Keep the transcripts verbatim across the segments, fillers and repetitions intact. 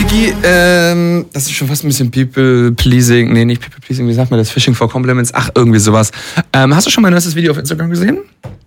Digi, ähm, das ist schon fast ein bisschen People-Pleasing. Nee, nicht People-Pleasing, wie sagt man das? Fishing for Compliments. Ach, irgendwie sowas. Ähm, hast du schon mein neuestes Video auf Instagram gesehen?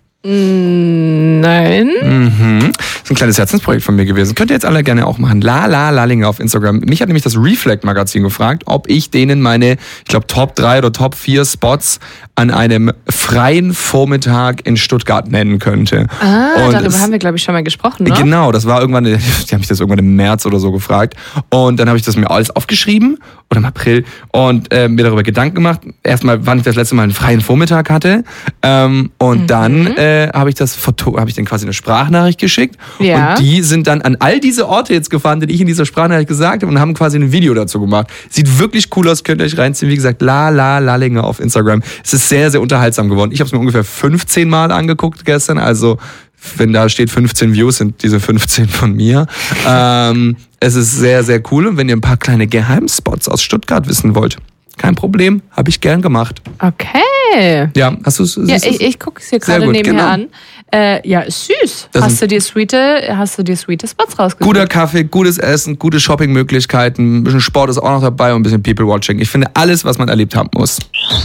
Nein. Mhm. Das ist ein kleines Herzensprojekt von mir gewesen. Könnt ihr jetzt alle gerne auch machen. La La Lallinger auf Instagram. Mich hat nämlich das Reflect-Magazin gefragt, ob ich denen meine, ich glaube, Top drei oder Top vier Spots an einem freien Vormittag in Stuttgart nennen könnte. Ah, und darüber es, haben wir, glaube ich, schon mal gesprochen, ne? Genau, das war irgendwann, die haben mich das irgendwann im März oder so gefragt. Und dann habe ich das mir alles aufgeschrieben, oder im April, und äh, mir darüber Gedanken gemacht. Erstmal, wann ich das letzte Mal einen freien Vormittag hatte. Ähm, und mhm. dann äh, habe ich das Foto, habe ich dann quasi eine Sprachnachricht geschickt. Ja. Und die sind dann an all diese Orte jetzt gefahren, die ich in dieser Sprachnachricht gesagt habe, und haben quasi ein Video dazu gemacht. Sieht wirklich cool aus, könnt ihr euch reinziehen. Wie gesagt, La La Lallinger auf Instagram. Es ist sehr, sehr unterhaltsam geworden. Ich habe es mir ungefähr fünfzehn Mal angeguckt gestern, also wenn da steht fünfzehn Views, sind diese fünfzehn von mir. ähm, es ist sehr, sehr cool, und wenn ihr ein paar kleine Geheimspots aus Stuttgart wissen wollt, kein Problem, habe ich gern gemacht. Okay. Ja, hast du es? Ja, ich, ich gucke es hier gerade nebenher genau. an. Äh, ja, ist süß. Das hast du dir sweete, hast du dir sweete Spots rausgesucht? Guter Kaffee, gutes Essen, gute Shoppingmöglichkeiten, ein bisschen Sport ist auch noch dabei und ein bisschen People-Watching. Ich finde alles, was man erlebt haben muss.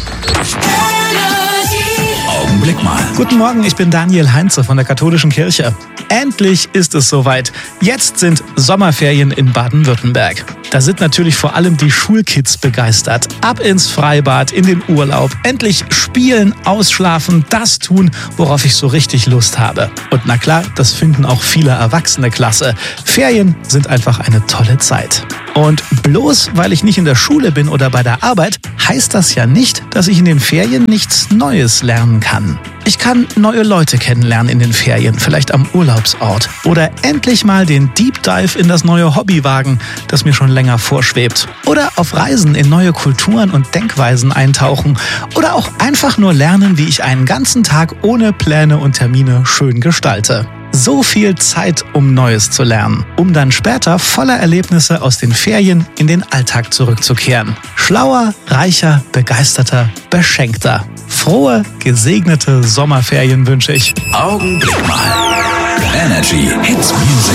Augenblick mal. Guten Morgen, ich bin Daniel Heinze von der Katholischen Kirche. Endlich ist es soweit. Jetzt sind Sommerferien in Baden-Württemberg. Da sind natürlich vor allem die Schulkids begeistert. Ab ins Freibad, in den Urlaub. Endlich spielen, ausschlafen, das tun, worauf ich so richtig Lust habe. Und na klar, das finden auch viele Erwachsene klasse. Ferien sind einfach eine tolle Zeit. Und bloß weil ich nicht in der Schule bin oder bei der Arbeit, heißt das ja nicht, dass ich in den Ferien nichts Neues lernen kann. Ich kann neue Leute kennenlernen in den Ferien, vielleicht am Urlaubsort. Oder endlich mal den Deep Dive in das neue Hobby wagen, das mir schon länger vorschwebt. Oder auf Reisen in neue Kulturen und Denkweisen eintauchen. Oder auch einfach nur lernen, wie ich einen ganzen Tag ohne Pläne und Termine schön gestalte. So viel Zeit, um Neues zu lernen, um dann später voller Erlebnisse aus den Ferien in den Alltag zurückzukehren. Schlauer, reicher, begeisterter, beschenkter. Frohe, gesegnete Sommerferien wünsche ich. Augenblick mal. Energy Hits Music